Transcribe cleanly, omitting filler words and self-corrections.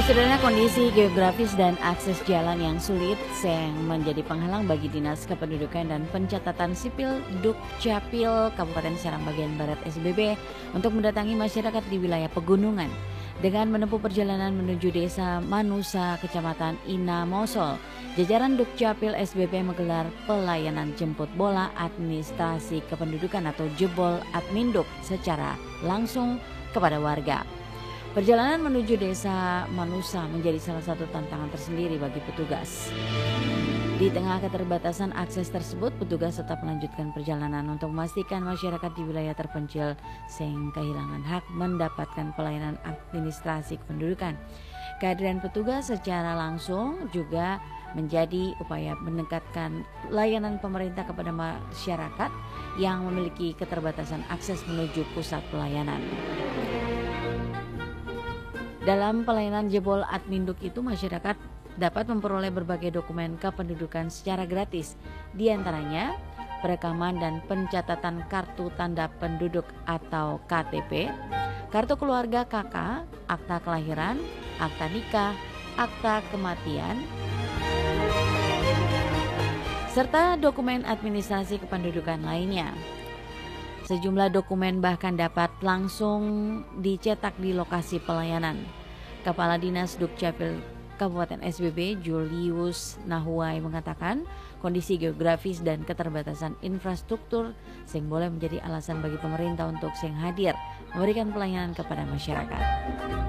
Sederhana kondisi geografis dan akses jalan yang sulit yang menjadi penghalang bagi Dinas Kependudukan dan Pencatatan Sipil Dukcapil Kabupaten Serang bagian Barat SBB untuk mendatangi masyarakat di wilayah pegunungan. Dengan menempuh perjalanan menuju Desa Manusa, Kecamatan Ina Mosol, jajaran Dukcapil SBB menggelar pelayanan jemput bola administrasi kependudukan atau jebol Adminduk secara langsung kepada warga. Perjalanan menuju Desa Manusa menjadi salah satu tantangan tersendiri bagi petugas. Di tengah keterbatasan akses tersebut, petugas tetap melanjutkan perjalanan untuk memastikan masyarakat di wilayah terpencil yang kehilangan hak mendapatkan pelayanan administrasi kependudukan. Kehadiran petugas secara langsung juga menjadi upaya mendekatkan layanan pemerintah kepada masyarakat yang memiliki keterbatasan akses menuju pusat pelayanan. Dalam pelayanan jebol Adminduk itu, masyarakat dapat memperoleh berbagai dokumen kependudukan secara gratis, di antaranya perekaman dan pencatatan kartu tanda penduduk atau KTP, kartu keluarga KK, akta kelahiran, akta nikah, akta kematian, serta dokumen administrasi kependudukan lainnya. Sejumlah dokumen bahkan dapat langsung dicetak di lokasi pelayanan. Kepala Dinas Dukcapil Kabupaten SBB Julius Nahuai mengatakan kondisi geografis dan keterbatasan infrastruktur sehingga boleh menjadi alasan bagi pemerintah untuk hadir memberikan pelayanan kepada masyarakat.